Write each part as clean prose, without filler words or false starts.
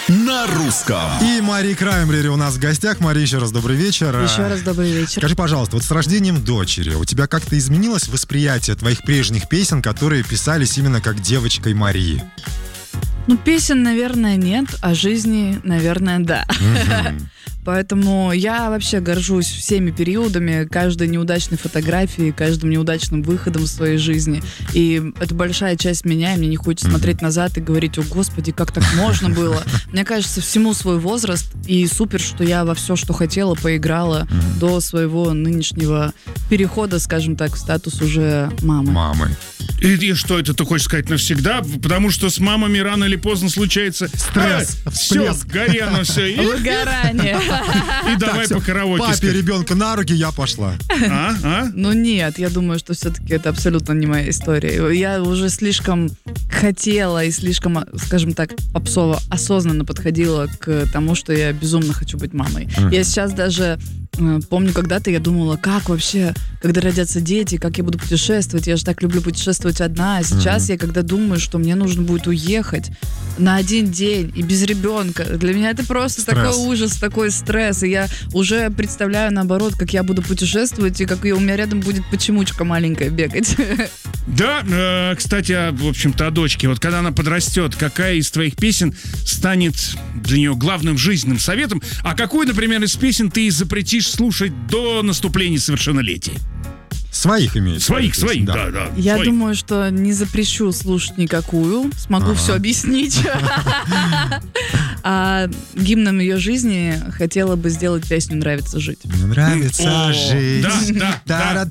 на русском. И Мари Краймбрери у нас в гостях. Мари, еще раз добрый вечер. Еще раз добрый вечер. Скажи, пожалуйста, вот с рождением дочери у тебя как-то изменилось восприятие твоих прежних песен, которые писались именно как девочкой Марии? Ну, песен, наверное, нет, а жизни, наверное, да. Поэтому я вообще горжусь всеми периодами, каждой неудачной фотографией, каждым неудачным выходом в своей жизни. И это большая часть меня, и мне не хочется смотреть назад и говорить: о, Господи, как так можно было? Мне кажется, всему свой возраст, и супер, что я во все, что хотела, поиграла до своего нынешнего перехода, скажем так, в статус уже мамы. И что это ты хочешь сказать навсегда? Потому что с мамами рано или поздно случается стресс. Все, горе оно все. Выгорание. И давай по караоке. Папе ребенка на руки, я пошла. Ну нет, я думаю, что все-таки это абсолютно не моя история. Я уже слишком хотела и слишком, скажем так, попсово осознанно подходила к тому, что я безумно хочу быть мамой. Я сейчас даже помню, когда-то я думала, как вообще, когда родятся дети, как я буду путешествовать. Я же так люблю путешествовать одна. А сейчас я когда думаю, что мне нужно будет уехать на один день и без ребенка, для меня это просто такой ужас, такой стресс. И я уже представляю, наоборот, как я буду путешествовать, и как у меня рядом будет почемучка маленькая бегать. Да, кстати, в общем-то, о дочке. Вот когда она подрастет, какая из твоих песен станет для нее главным жизненным советом, а какую, например, из песен ты запретишь слушать до наступления совершеннолетия? Своих имеется. Своих, да. Я своих. думаю, что не запрещу слушать никакую. Смогу все объяснить. А гимном ее жизни хотела бы сделать песню «Нравится жить». Мне нравится жить. Да.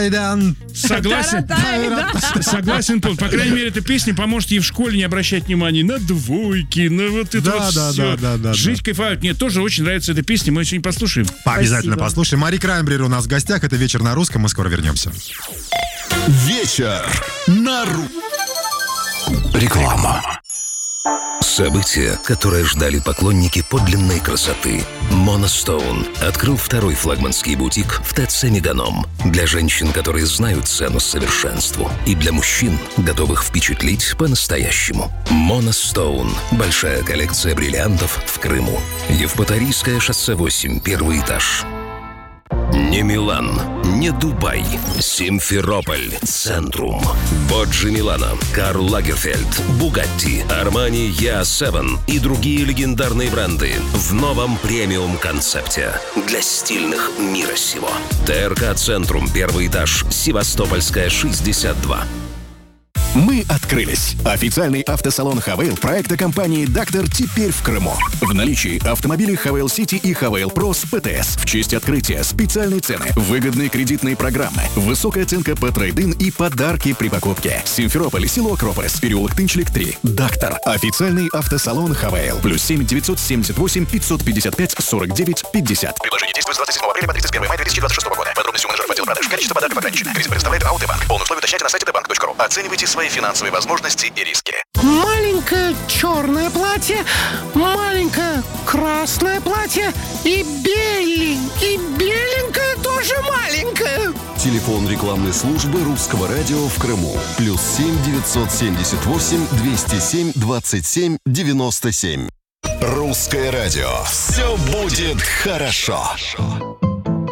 Согласен, Пол. По крайней мере, эта песня поможет ей в школе не обращать внимания на двойки, на вот это вот все. Да. Жить, кайфовать. Мне тоже очень нравится эта песня. Мы ее сегодня послушаем. Обязательно послушаем. Мари Краймбрери у нас в гостях. Это «Вечер на русском». Мы скоро вернемся. Вечер на Реклама. Событие, которое ждали поклонники подлинной красоты. Monostone открыл второй флагманский бутик в ТЦ Меганом. Для женщин, которые знают цену совершенству. И для мужчин, готовых впечатлить по-настоящему. Monostone. Большая коллекция бриллиантов в Крыму. Евпаторийское шоссе 8, первый этаж. Не Милан, не Дубай, Симферополь, Центрум, Боджи Милано, Карл Лагерфельд, Бугатти, Армани Я7 и другие легендарные бренды в новом премиум-концепте для стильных мира сего. ТРК Центрум, первый этаж, Севастопольская, 62. Мы открылись. Официальный автосалон Хавейл проекта компании «Дактор» теперь в Крыму. В наличии автомобили Хавейл Сити и Хавейл Про с ПТС. В честь открытия специальные цены, выгодные кредитные программы, высокая оценка по трейд-ин и подарки при покупке. Симферополь, село Акрополис, переулок Тынчлик, 3. «Дактор». Официальный автосалон Хавейл. +7 978 555 49 50. Предложение действует с 27 апреля по 31 мая 2026 года. Подробности у менеджеров отдела продаж. Количество подарков ограничено. Кредит предоставляет АО «Т-банк». Полные условия уточняйте на сайте tbank.ru. Оценивайте свои финансовые возможности и риски. Маленькое черное платье, маленькое красное платье и беленькое тоже маленькое. Телефон рекламной службы Русского радио в Крыму. +7 978 207 27 97. Русское радио. Все будет хорошо.